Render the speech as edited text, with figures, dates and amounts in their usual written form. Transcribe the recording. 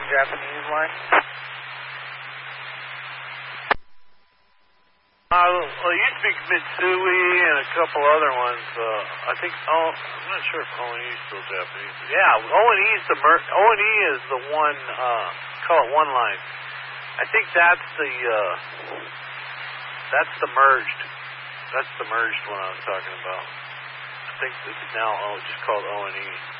Japanese line? Well, it used to be Mitsui and a couple other ones. I think, I'm not sure if O&E is still Japanese. Yeah, O&E is O&E is the one, call it one line. I think that's the merged. That's the merged one I was talking about. I think it's now just called O&E.